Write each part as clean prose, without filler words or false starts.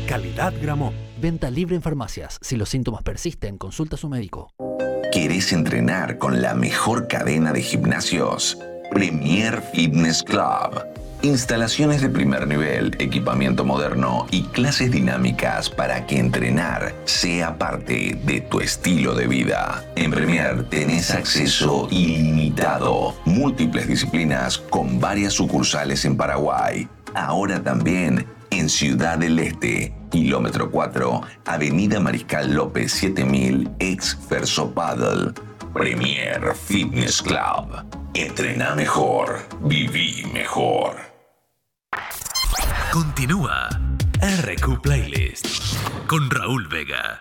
Calidad Gramont. Venta libre en farmacias. Si los síntomas persisten, consulta a su médico. ¿Querés entrenar con la mejor cadena de gimnasios? Premier Fitness Club. Instalaciones de primer nivel, equipamiento moderno y clases dinámicas para que entrenar sea parte de tu estilo de vida. En Premier tenés acceso ilimitado, múltiples disciplinas con varias sucursales en Paraguay. Ahora también en Ciudad del Este, kilómetro 4, Avenida Mariscal López 7000, ex Verso Paddle. Premier Fitness Club. Entrená mejor, viví mejor. Continúa RQ Playlist con Raúl Vega.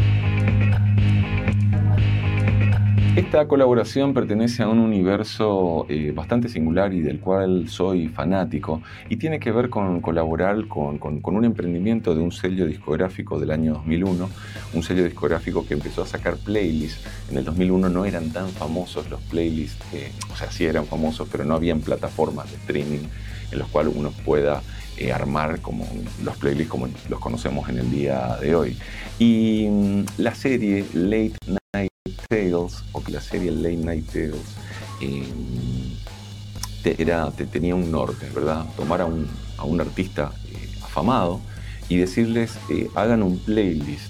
Esta colaboración pertenece a un universo bastante singular y del cual soy fanático, y tiene que ver con colaborar con un emprendimiento de un sello discográfico del año 2001, un sello discográfico que empezó a sacar playlists. En el 2001 no eran tan famosos los playlists, o sea, sí eran famosos, pero no habían plataformas de streaming en los cuales uno pueda armar como los playlists como los conocemos en el día de hoy. Y la serie Late Night Tales, o que la serie Late Night Tales tenía un norte, ¿verdad? Tomar a un artista afamado y decirles hagan un playlist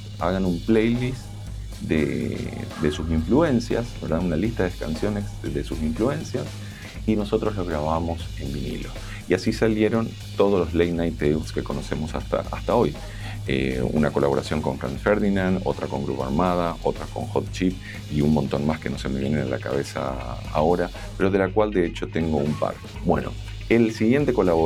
de sus influencias, ¿verdad? Una lista de canciones de sus influencias, y nosotros lo grabamos en vinilo. Y así salieron todos los Late Night Tales que conocemos hasta hoy. Una colaboración con Franz Ferdinand, otra con Grupo Armada, otra con Hot Chip y un montón más que no se me vienen a la cabeza ahora, pero de la cual de hecho tengo un par. Bueno, el siguiente colaborador